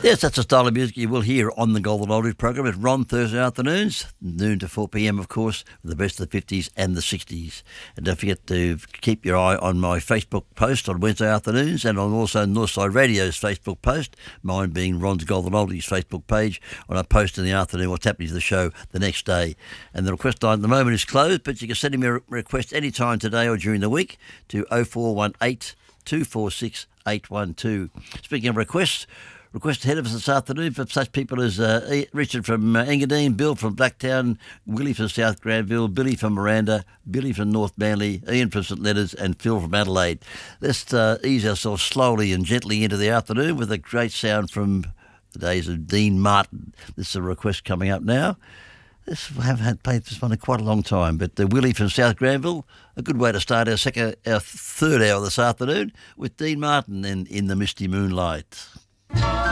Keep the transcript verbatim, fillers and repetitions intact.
Yes, that's the style of music you will hear on the Golden Oldies program. It's Ron Thursday afternoons, noon to four p.m, of course, with the best of the fifties and the sixties. And don't forget to keep your eye on my Facebook post on Wednesday afternoons and on also Northside Radio's Facebook post, mine being Ron's Golden Oldies Facebook page, when I post in the afternoon what's happening to the show the next day. And the request line at the moment is closed, but you can send me a request any time today or during the week to oh four one eight, two four six, eight one two. Speaking of requests, request ahead of us this afternoon for such people as uh, Richard from uh, Engadine, Bill from Blacktown, Willie from South Granville, Billy from Miranda, Billy from North Manly, Ian from St Leonards and Phil from Adelaide. Let's uh, ease ourselves slowly and gently into the afternoon with a great sound from the days of Dean Martin. This is a request coming up now. This, I haven't had played this one in quite a long time, but uh, Willie from South Granville, a good way to start our second, our third hour this afternoon with Dean Martin in, in the Misty Moonlight.